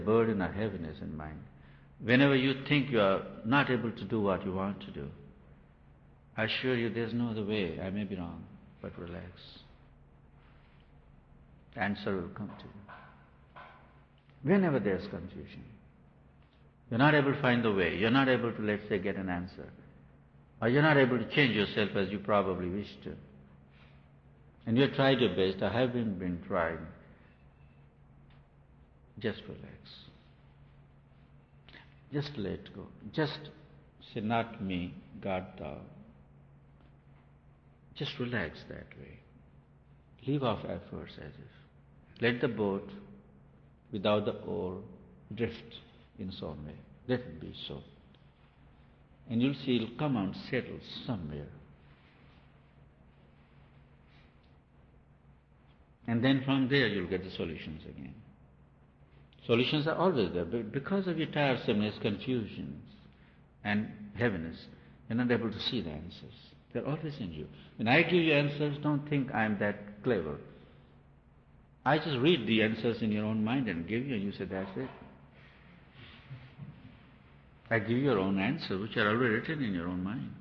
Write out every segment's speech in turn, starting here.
burden or heaviness in mind, whenever you think you are not able to do what you want to do, I assure you there's no other way. I may be wrong, but relax. The answer will come to you. Whenever there's confusion, you're not able to find the way, you're not able to, let's say, get an answer, or you're not able to change yourself as you probably wish to, and you have tried your best, or have been trying, just relax. Just let go. Just say, not me, God thou. Just relax that way. Leave off efforts as if. Let the boat without the oar drift in some way. Let it be so. And you'll see it'll come and settle somewhere. And then from there you'll get the solutions again. Solutions are always there, but because of your tiresomeness, confusions, and heaviness, you're not able to see the answers. They're always in you. When I give you answers, don't think I'm that clever. I just read the answers in your own mind and give you, and you say, that's it. I give you your own answers, which are already written in your own mind.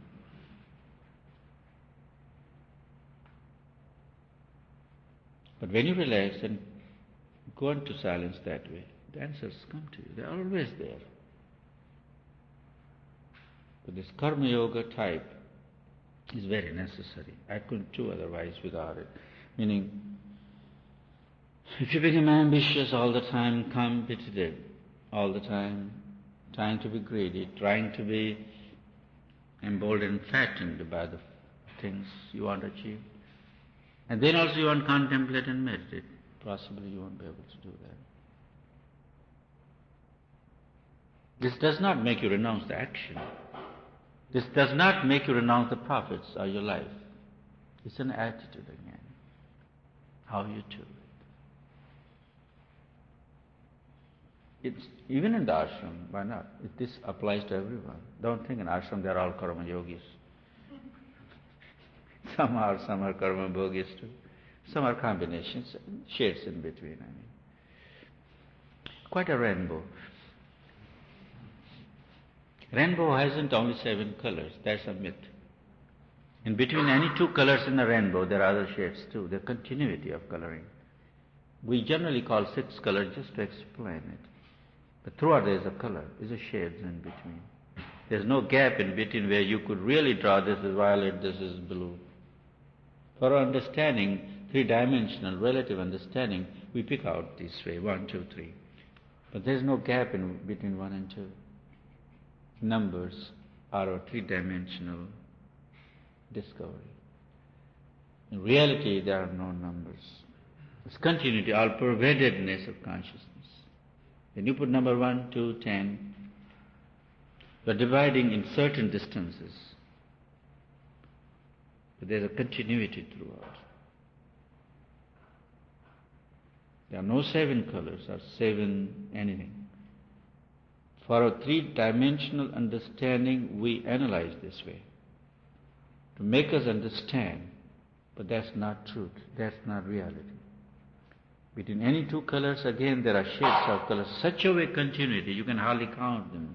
But when you relax and go into silence that way, the answers come to you. They're always there. But this Karma Yoga type is very necessary. I couldn't do otherwise without it. Meaning, if you become ambitious all the time, competitive all the time, trying to be greedy, trying to be emboldened, fattened by the things you want to achieve, and then also you want to contemplate and meditate, possibly you won't be able to do that. This does not make you renounce the action. This does not make you renounce the profits of your life. It's an attitude again, how you do it. It's even in the ashram, why not? This applies to everyone. Don't think in ashram they're all karma yogis. Some are karma yogis too. Some are combinations, shades in between. Quite a rainbow. Rainbow hasn't only 7 colors. That's a myth. In between any 2 colors in the rainbow, there are other shades too. The continuity of coloring. We generally call 6 colors just to explain it. But throughout there is a color, is a shades in between. There's no gap in between where you could really draw this is violet, this is blue. For our understanding, 3-dimensional relative understanding, we pick out this way, 1, 2, 3. But there's no gap in between 1 and 2. Numbers are a 3-dimensional discovery. In reality, there are no numbers. It's continuity, all-pervadedness of consciousness. When you put number 1, 2, 10, you're dividing in certain distances. But there's a continuity throughout. There are no 7 colors or 7 anything. For our 3-dimensional understanding, we analyze this way to make us understand, but that's not truth, that's not reality. Between any 2 colors, again, there are shades of colors, such a way continuity, you can hardly count them.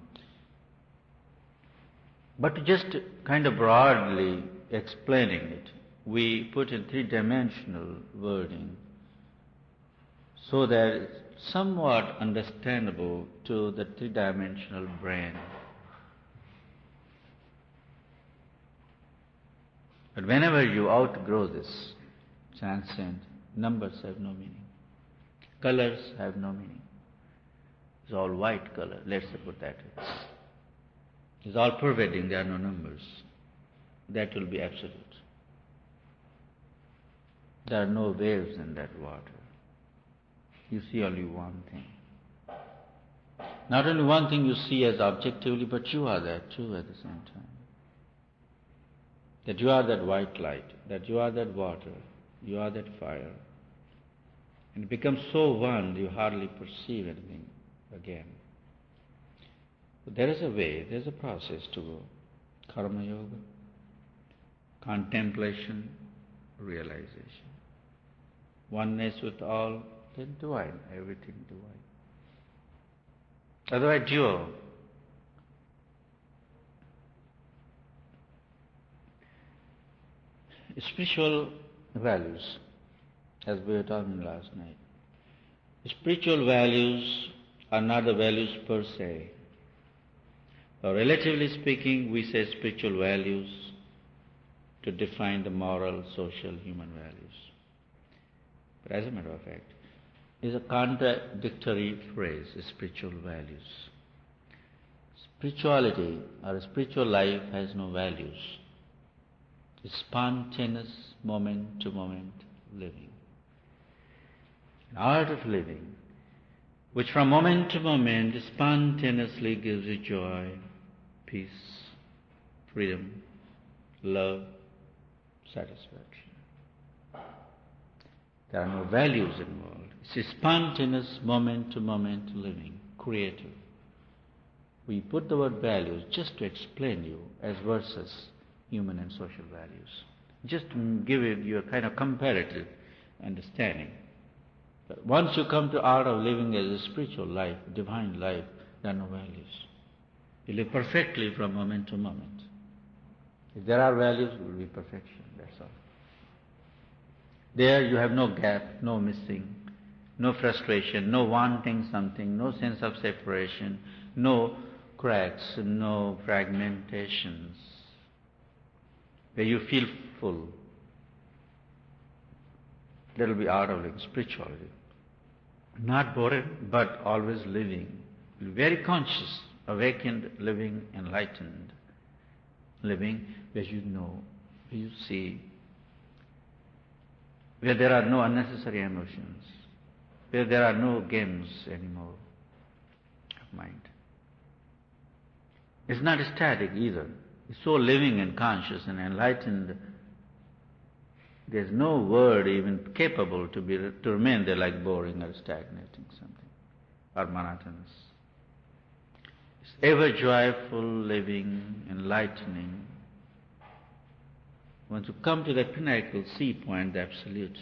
But just kind of broadly explaining it, we put in 3-dimensional wording so that it's somewhat understandable to the 3-dimensional brain. But whenever you outgrow this transcend, numbers have no meaning. Colors have no meaning. It's all white color, let's put that way. It's all pervading, there are no numbers. That will be absolute. There are no waves in that water. You see only one thing. Not only one thing you see as objectively, but you are that too at the same time. That you are that white light, that you are that water, you are that fire. And it becomes so one, you hardly perceive anything again. But there is a way, there is a process to go. Karma Yoga, contemplation, realization. Oneness with all, then divine, everything divine. Otherwise, dual. Spiritual values, as we were talking last night. Spiritual values are not the values per se. Or relatively speaking, we say spiritual values to define the moral, social, human values. But as a matter of fact, it is a contradictory phrase, spiritual values. Spirituality or spiritual life has no values. It's spontaneous, moment-to-moment living. An art of living, which from moment to moment spontaneously gives you joy, peace, freedom, love, satisfaction. There are no values involved. It's a spontaneous, moment-to-moment living, creative. We put the word values just to explain you as versus human and social values, just to give you a kind of comparative understanding. But once you come to art of living as a spiritual life, divine life, there are no values. You live perfectly from moment to moment. If there are values, it will be perfection, that's all. There you have no gap, no missing, no frustration, no wanting something, no sense of separation, no cracks, no fragmentations, where you feel full. That will be art of living, spirituality. Not bored, but always living. Very conscious, awakened, living, enlightened. Living where you know, where you see, where there are no unnecessary emotions, where there are no games anymore of mind. It's not static either. It's so living and conscious and enlightened. There's no word even capable to remain there like boring or stagnating something or monotonous. It's ever joyful, living, enlightening. Once you come to that pinnacle sea point, the absolute,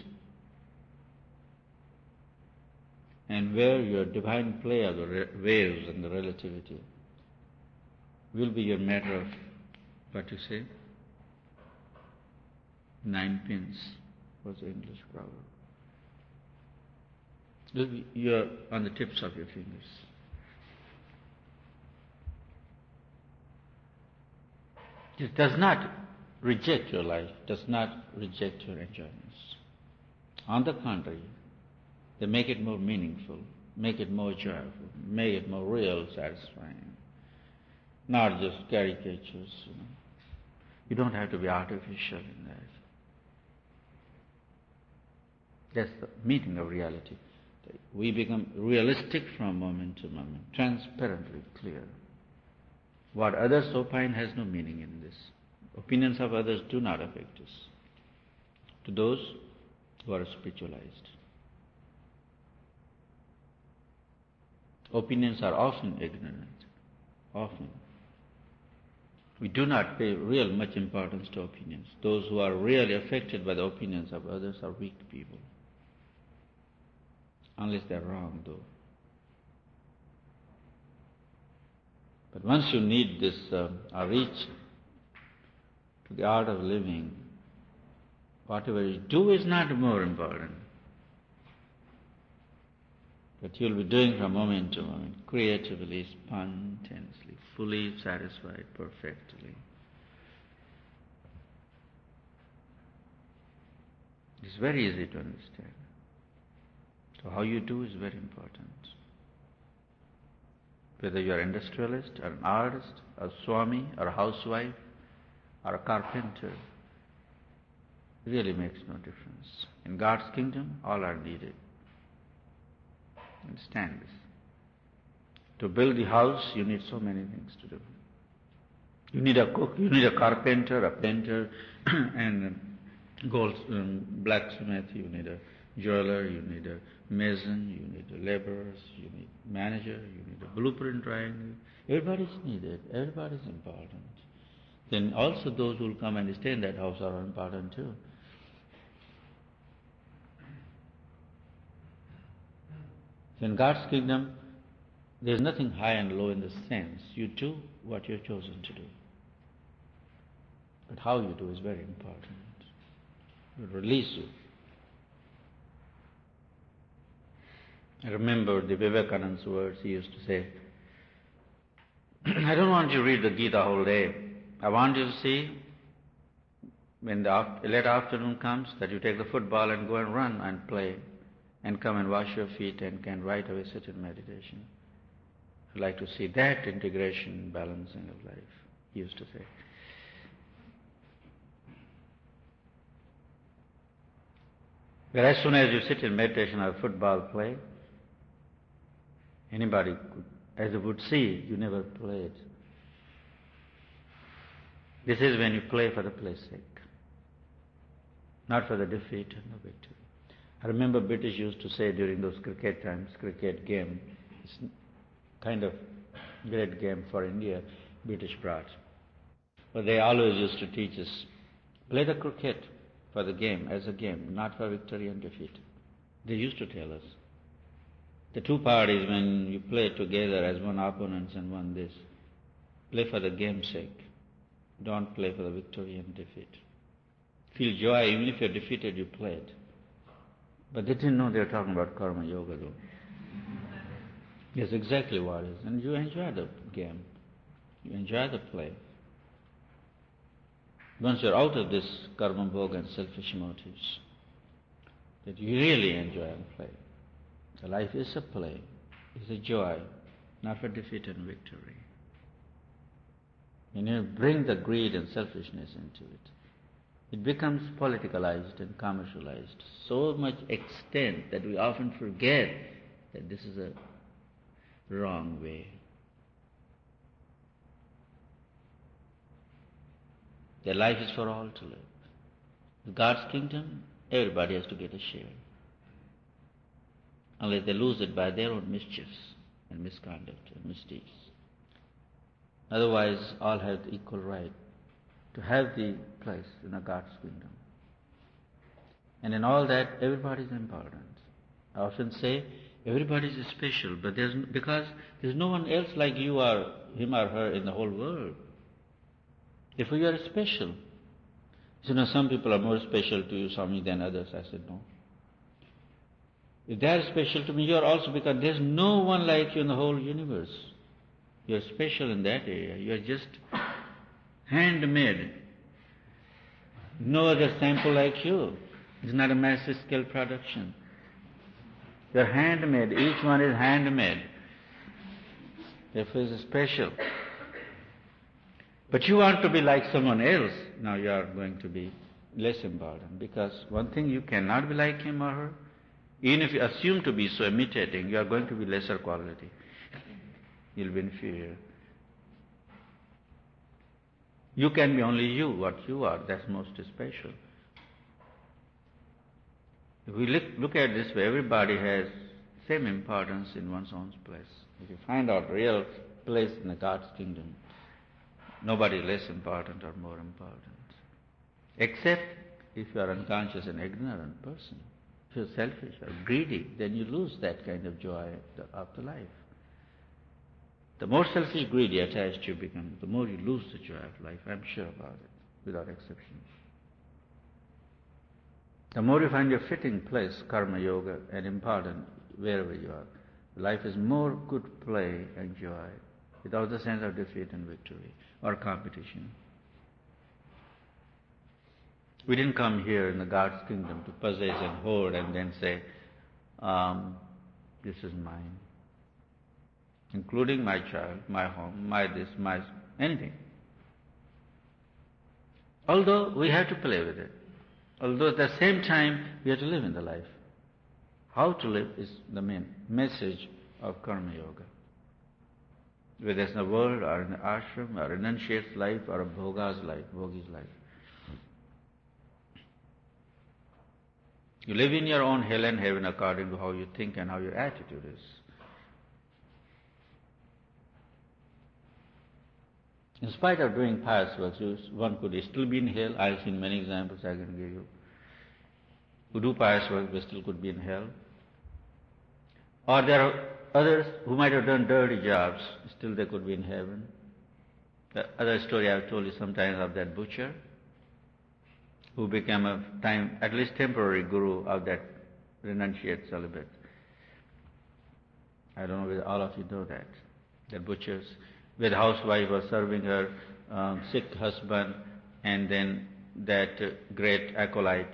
and where your divine play of the waves and the relativity will be your matter of, what you say, 9 pins was the English proverb. You're on the tips of your fingers. It does not reject your life, does not reject your enjoyments. On the contrary, they make it more meaningful, make it more joyful, make it more real, satisfying. Not just caricatures, You don't have to be artificial in that. That's the meaning of reality. We become realistic from moment to moment, transparently clear. What others opine has no meaning in this. Opinions of others do not affect us. To those who are spiritualized, opinions are often ignorant. Often. We do not pay real much importance to opinions. Those who are really affected by the opinions of others are weak people. Unless they are wrong, though. But once you need this, reach to the art of living, whatever you do is not more important. But you'll be doing from moment to moment, creatively, spontaneously, fully satisfied, perfectly. It's very easy to understand. So how you do is very important. Whether you are an industrialist, or an artist, a swami, or a housewife, or a carpenter, really makes no difference. In God's kingdom, all are needed. Understand this. To build the house, you need so many things to do. You need a cook, you need a carpenter, a painter, and blacksmith, you need a jeweler, you need a mason, you need laborers, you need manager, you need a blueprint drawing. Everybody's needed, everybody's important. Then also those who will come and stay in that house are important too. In God's kingdom, There's nothing high and low in the sense. You do what you're chosen to do. But how you do is very important. It will release you. I remember the Vivekananda's words. He used to say, I don't want you to read the Gita whole day. I want you to see, when the late afternoon comes, that you take the football and go and run and play and come and wash your feet and can right away sit in meditation. I'd like to see that integration, balancing of life, he used to say. But as soon as you sit in meditation or football play, anybody could, as they would see, you never played. This is when you play for the play's sake, not for the defeat and the victory. I remember British used to say during those cricket times, cricket game, it's kind of great game for India, British brought. But they always used to teach us, play the cricket for the game, as a game, not for victory and defeat. They used to tell us. The two parties, when you play together as one opponents and one this, play for the game's sake. Don't play for the victory and defeat. Feel joy, even if you're defeated, you played. But they didn't know they were talking about karma yoga though. That's exactly what it is. And you enjoy the game. You enjoy the play. Once you're out of this karma bhoga and selfish motives, that you really enjoy and play. The life is a play, is a joy, not for defeat and victory. When you bring the greed and selfishness into it, it becomes politicalized and commercialized, so much extent that we often forget that this is a wrong way. Their life is for all to live. In God's kingdom, everybody has to get a share, unless they lose it by their own mischiefs and misconduct and misdeeds. Otherwise, all have the equal right to have the place in a God's kingdom. And in all that, everybody is important. I often say, everybody is special, but because there's no one else like you or him or her in the whole world. If you are special, some people are more special to you, Swami, than others. I said, no. If they are special to me, you are also, because there's no one like you in the whole universe. You are special in that area. You are just handmade. No other sample like you. It's not a massive scale production. You are handmade. Each one is handmade. Therefore, it's special. But you want to be like someone else, now you are going to be less important. Because one thing, you cannot be like him or her. Even if you assume to be so, imitating, you are going to be lesser quality. You'll be inferior. You can be only you, what you are. That's most special. If we look at this way, everybody has same importance in one's own place. If you find out real place in the God's kingdom, nobody is less important or more important. Except if you are unconscious and ignorant person. If you're selfish or greedy, then you lose that kind of joy of the life. The more selfish, greedy, attached you become, the more you lose the joy of life. I'm sure about it, without exception. The more you find your fitting place, karma yoga, and important wherever you are, life is more good play and joy, without the sense of defeat and victory or competition. We didn't come here in the God's kingdom to possess and hoard and then say, this is mine, including my child, my home, my this, my anything. Although we have to play with it. Although at the same time we have to live in the life. How to live is the main message of Karma Yoga. Whether it's in the world or in the ashram or renunciate's life or a bhoga's life, bhogi's life. You live in your own hell and heaven according to how you think and how your attitude is. In spite of doing pious works, one could still be in hell. I've seen many examples I can give you. Who do pious work, they still could be in hell. Or there are others who might have done dirty jobs, still they could be in heaven. The other story I've told you sometimes of that butcher who became at least temporary guru of that renunciate celibate. I don't know whether all of you know that. That butchers, where the housewife was serving her sick husband, and then that great acolyte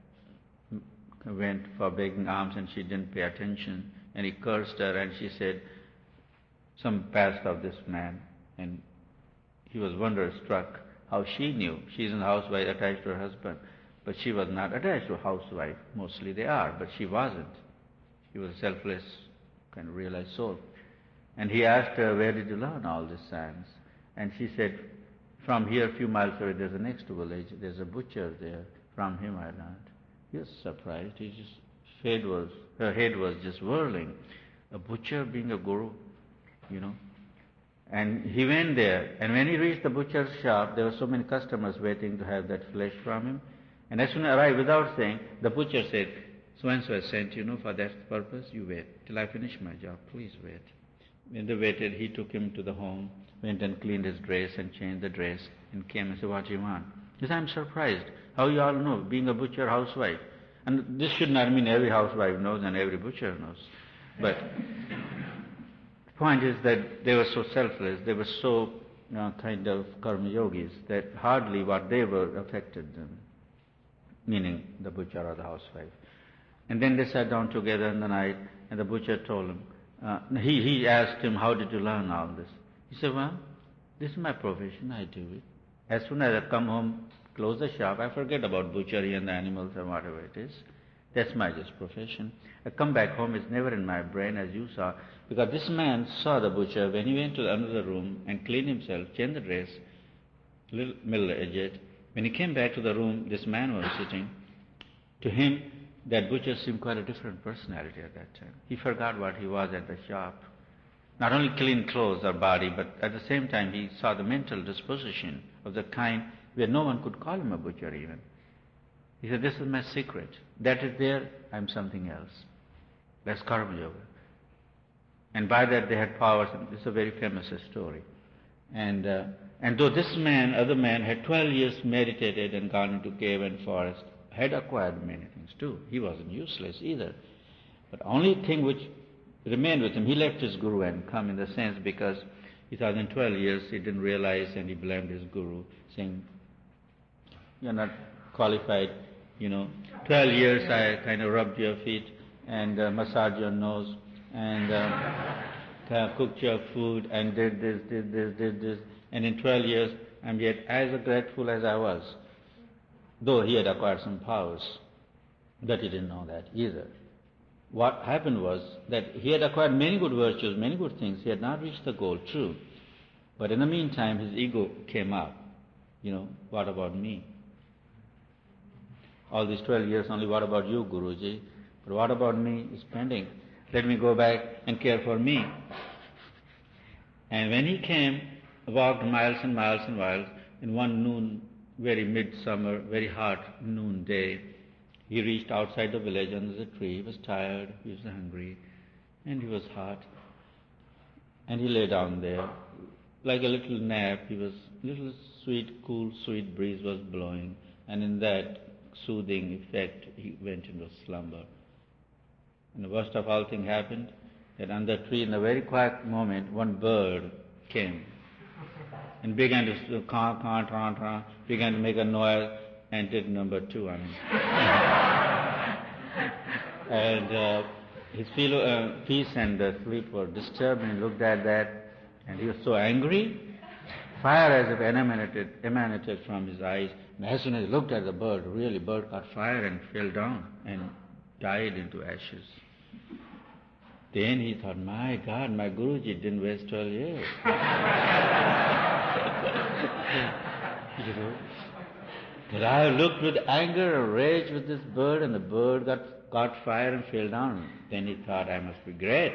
went for begging alms and she didn't pay attention, and he cursed her, and she said some past of this man, and he was wonderstruck how she knew. She's a housewife attached to her husband, but she was not attached to a housewife. Mostly they are, but she wasn't. She was a selfless, kind of realized soul. And he asked her, where did you learn all this science? And she said, from here, a few miles away, there's a next village, there's a butcher there. From him I learned. He was surprised. Her head was just whirling. A butcher being a guru, you know. And he went there, and when he reached the butcher's shop, there were so many customers waiting to have that flesh from him. And as soon as he arrived, without saying, the butcher said, so-and-so has sent you, for that purpose, you wait till I finish my job, please wait. When they waited, he took him to the home, went and cleaned his dress and changed the dress, and came and said, what do you want? He said, I'm surprised. How you all know, being a butcher housewife. And this should not mean every housewife knows and every butcher knows. But the point is that they were so selfless, they were so kind of karma yogis, that hardly what they were affected them, meaning the butcher or the housewife. And then they sat down together in the night, and the butcher told him, he asked him, how did you learn all this? He said, well, this is my profession, I do it. As soon as I come home, close the shop, I forget about butchery and the animals or whatever it is. That's my just profession. I come back home, it's never in my brain, as you saw, because this man saw the butcher when he went to another room and cleaned himself, changed the dress, little middle-aged. When he came back to the room, this man was sitting. To him, that butcher seemed quite a different personality at that time. He forgot what he was at the shop. Not only clean clothes or body, but at the same time he saw the mental disposition of the kind where no one could call him a butcher even. He said, this is my secret. That is there, I'm something else. That's Karma Yoga. And by that they had powers. This is a very famous story. And though this other man had 12 years meditated and gone into cave and forest, had acquired many things too. He wasn't useless either. But only thing which remained with him, he left his guru and come in the sense because he thought in 12 years he didn't realize, and he blamed his guru, saying, you're not qualified, 12 years I kind of rubbed your feet and massaged your nose and cooked your food and did this. And in 12 years I'm yet as grateful as I was. Though he had acquired some powers, but he didn't know that either. What happened was that he had acquired many good virtues, many good things. He had not reached the goal, true. But in the meantime, his ego came up. What about me? All these 12 years only, what about you, Guruji? But what about me is pending. Let me go back and care for me. And when he came, walked miles and miles and miles, in one noon, very midsummer, very hot noonday, he reached outside the village under the tree. He was tired, he was hungry, and he was hot. And he lay down there, like a little nap. He was little sweet, cool, sweet breeze was blowing, and in that soothing effect, he went into slumber. And the worst of all thing happened, that under the tree, in a very quiet moment, one bird came and began to began to make a noise and did number 2 on him. And his peace and sleep were disturbed, and he looked at that, and he was so angry. Fire as if emanated from his eyes. And as soon as he looked at the bird, really, bird caught fire and fell down and died into ashes. Then he thought, my God, my Guruji didn't waste 12 years. But I looked with anger and rage with this bird, and the bird caught fire and fell down. Then he thought, I must be great.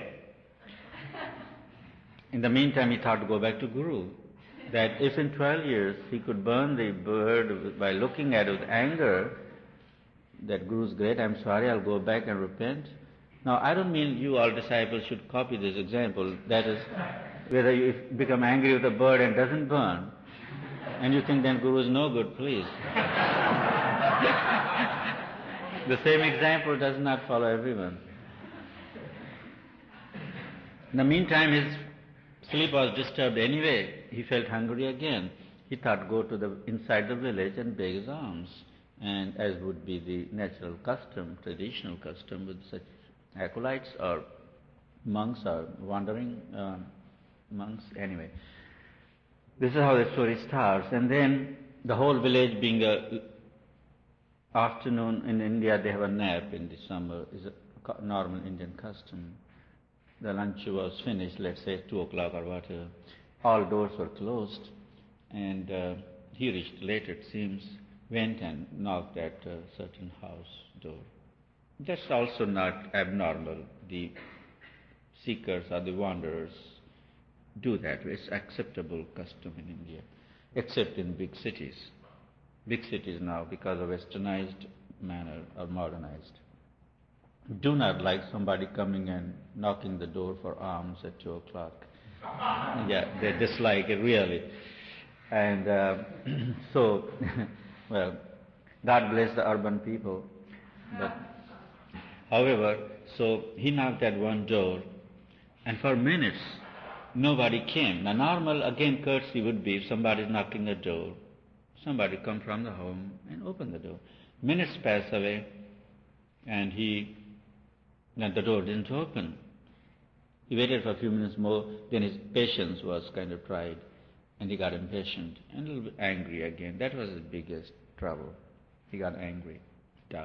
In the meantime, he thought to go back to Guru. That if in 12 years he could burn the bird by looking at it with anger, that Guru's great, I'm sorry, I'll go back and repent. Now, I don't mean you all disciples should copy this example. That is, whether you become angry with a bird and doesn't burn, and you think then Guru is no good, please. The same example does not follow everyone. In the meantime, his sleep was disturbed anyway. He felt hungry again. He thought, go to the inside the village and beg his alms. And as would be the natural custom, traditional custom with such acolytes or monks or wandering monks. Anyway, this is how the story starts. And then the whole village, being a afternoon in India, they have a nap in the summer, is a normal Indian custom. The lunch was finished, let's say 2 o'clock or whatever. All doors were closed, and he reached late, it seems, went and knocked at a certain house door. That's also not abnormal. The seekers or the wanderers do that. It's acceptable custom in India, except in big cities. Big cities now, because of westernized manner, are modernized. Do not like somebody coming and knocking the door for alms at 2 o'clock. Yeah, they dislike it really. And so, well, God bless the urban people. But, however, so he knocked at one door, and for minutes nobody came. Now, normal, again, courtesy would be if somebody is knocking a door, somebody come from the home and open the door. Minutes pass away, and the door didn't open. He waited for a few minutes more, then his patience was kind of tried, and he got impatient and a little bit angry again. That was his biggest trouble. He got angry, dull.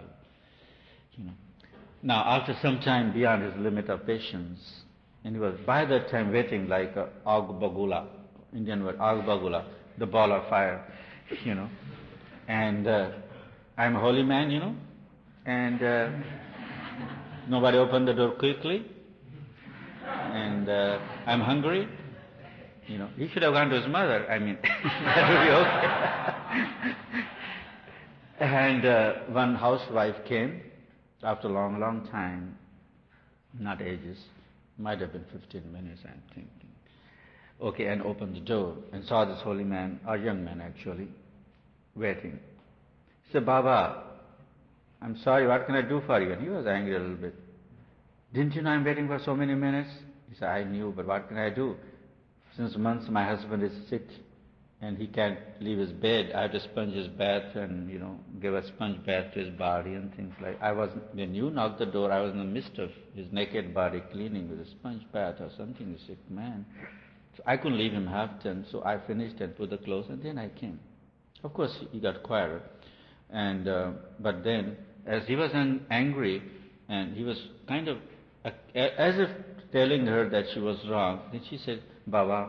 Now, after some time beyond his limit of patience, and he was by that time waiting like a agbagula, Indian word, agbagula, the ball of fire, and I'm a holy man, and nobody opened the door quickly, and I'm hungry. He should have gone to his mother. I mean, that would be okay. And one housewife came after a long, long time, not ages, might have been 15 minutes, I'm thinking. Okay, and opened the door and saw this holy man, or young man actually, waiting. He said, Baba, I'm sorry, what can I do for you? And he was angry a little bit. Didn't you know I'm waiting for so many minutes? He said, I knew, but what can I do? Since months my husband is sick and he can't leave his bed, I have to sponge his bath and, give a sponge bath to his body and things like that. When you knocked the door, I was in the midst of his naked body cleaning with a sponge bath or something, the sick man. So I couldn't leave him half done, so I finished and put the clothes and then I came. Of course, he got quieter. And but then, as he was angry, and he was kind of as if telling her that she was wrong, then she said, Baba,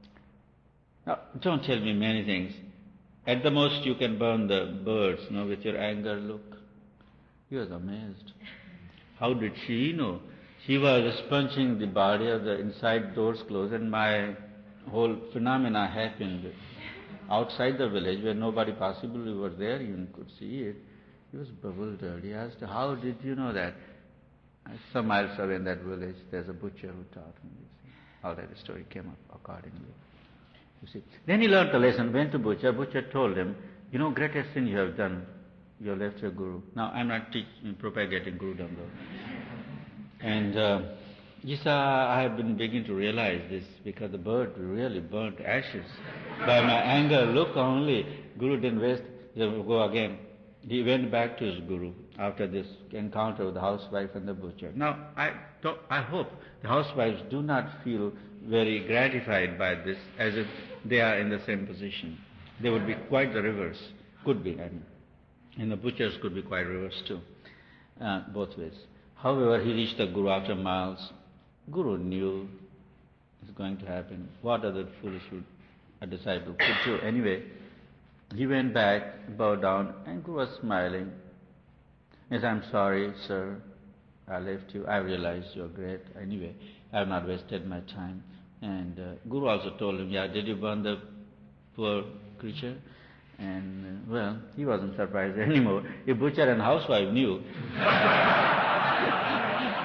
now don't tell me many things. At the most you can burn the birds, with your anger look. He was amazed. How did she know? She was sponging the body of the inside doors closed, and my whole phenomena happened outside the village where nobody possibly was there, even could see it. He was bewildered. He asked, how did you know that? Some miles away in that village, there's a butcher who taught me this. All that story came up accordingly. You see. Then he learned the lesson, went to butcher. Butcher told him, greatest sin you have done, you have left your guru. Now, I'm not propagating Gurudom though. And yes, I have been beginning to realize this because the bird really burnt ashes. By my anger, look only, Guru didn't waste, he will go again. He went back to his guru after this encounter with the housewife and the butcher. Now, I hope the housewives do not feel very gratified by this as if they are in the same position. They would be quite the reverse. Could be, I mean. And the butchers could be quite reverse too. Both ways. However, he reached the guru after miles. Guru knew it's going to happen. What other foolish would a disciple could do? Anyway, he went back, bowed down, and Guru was smiling. He said, I'm sorry, sir, I left you. I realized you're great. Anyway, I have not wasted my time. And Guru also told him, did you burn the poor creature? And, well, he wasn't surprised anymore. The butcher and housewife knew.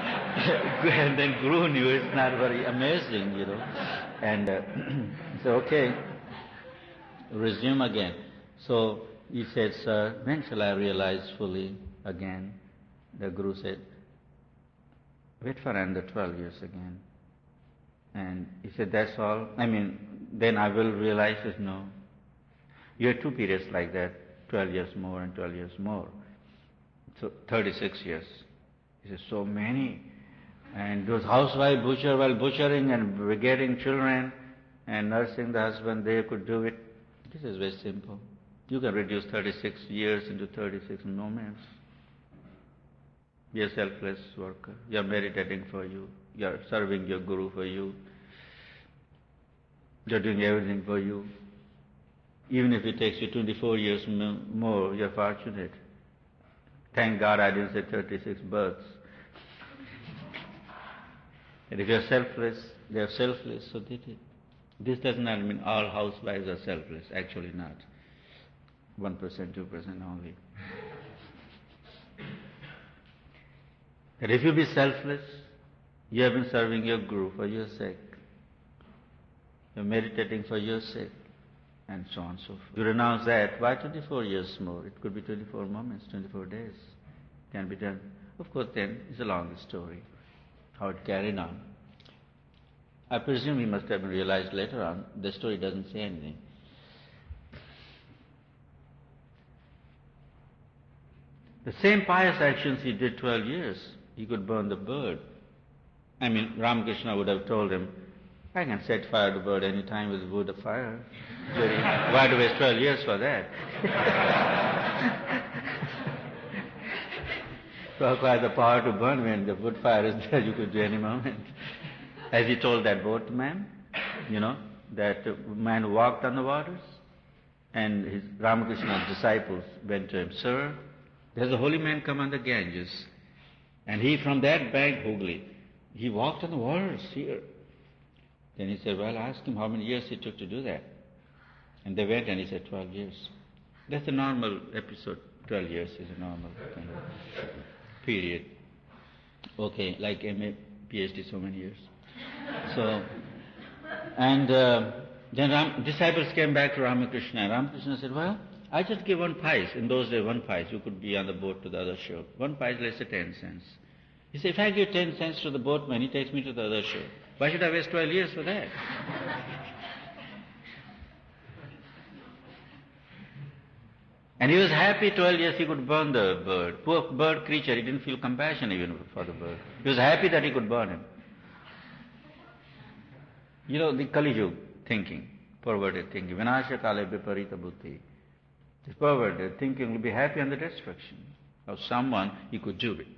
And then Guru knew it's not very amazing, And so, okay, resume again. So he said, sir, when shall I realize fully again? The Guru said, wait for another 12 years again. And he said, that's all? Then I will realize it? No. You had two periods like that, 12 years more and 12 years more. So 36 years. He said, so many. And those housewives butcher while butchering and begetting children and nursing the husband, they could do it. This is very simple. You can reduce 36 years into 36 moments. Be a selfless worker. You are meditating for you. You are serving your Guru for you. You are doing everything for you. Even if it takes you 24 years more, you are fortunate. Thank God I didn't say 36 births. And if you are selfless, they are selfless, so did it. This does not mean all housewives are selfless. Actually not. 1%, 2% only. But if you be selfless, you have been serving your Guru for your sake. You are meditating for your sake. And so on and so forth. You renounce that, why 24 years more? It could be 24 moments, 24 days. Can be done. Of course then, it's a long story. How it carried on. I presume he must have been realized later on. The story doesn't say anything. The same pious actions he did 12 years. He could burn the bird. Ramakrishna would have told him, I can set fire to bird any time with wood of fire. Why do waste 12 years for that? So acquire the power to burn when the wood fire is there, you could do any moment. As he told that boatman, that man who walked on the waters, and his Ramakrishna's disciples went to him, sir, there's a holy man come on the Ganges, and he from that bank, Hooghly, he walked on the waters here. Then he said, well, ask him how many years he took to do that. And they went and he said, 12 years. That's a normal episode. 12 years is a normal kind of period. Okay, like MA, PhD, so many years. So, and then disciples came back to Ramakrishna. And Ramakrishna said, well, I just give one pice. In those days, one pice. You could be on the boat to the other shore. One pice, let's say 10 cents. He said, if I give 10 cents to the boatman, he takes me to the other shore. Why should I waste 12 years for that? And he was happy 12 years he could burn the bird. Poor bird creature, he didn't feel compassion even for the bird. He was happy that he could burn him. The Kali Yuga thinking, perverted thinking, Vinasha Kale Viparita Buddhi. This perverted thinking will be happy on the destruction of someone he could do it.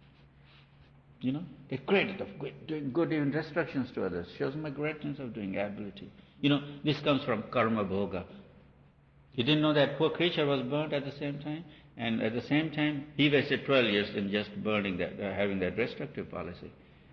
The credit of doing good, even destructions to others, shows my greatness of doing ability. This comes from karma bhoga. He didn't know that poor creature was burnt at the same time, and at the same time, he wasted 12 years in just burning that, having that destructive policy.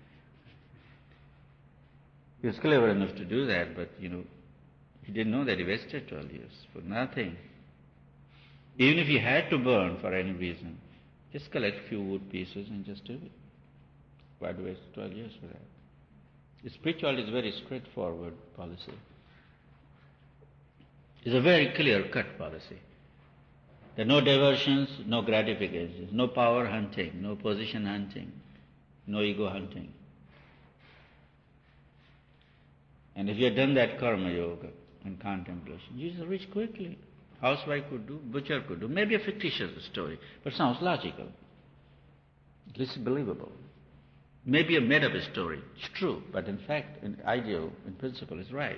He was clever enough to do that, but, he didn't know that he wasted 12 years for nothing. Even if he had to burn for any reason, just collect a few wood pieces and just do it. Why do waste 12 years for that? Spirituality is very straightforward policy. It's a very clear-cut policy. There are no diversions, no gratifications, no power hunting, no position hunting, no ego hunting. And if you have done that karma yoga and contemplation, you just reach quickly. Housewife could do, butcher could do. Maybe a fictitious story, but sounds logical. At least believable. Maybe a made-up story. It's true, but in fact, in ideal, in principle, it's right.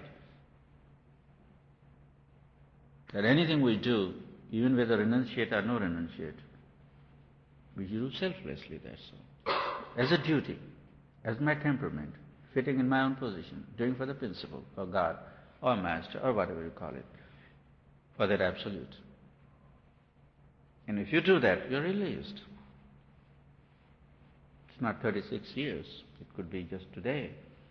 That anything we do, even whether renunciate or no renunciate, we do selflessly, that's all. As a duty, as my temperament, fitting in my own position, doing for the principle, for God, or Master, or whatever you call it, for that absolute. And if you do that, you're released. It's not 36 years. It could be just today.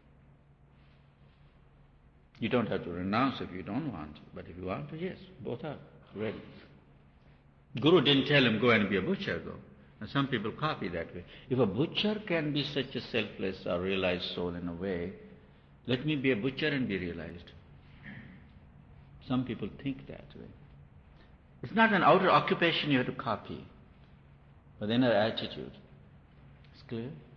You don't have to renounce if you don't want to, but if you want to, yes, both are ready. Guru didn't tell him, go and be a butcher, go. And some people copy that way. If a butcher can be such a selfless or realized soul in a way, let me be a butcher and be realized. Some people think that way. It's not an outer occupation you have to copy, but inner attitude. It's clear?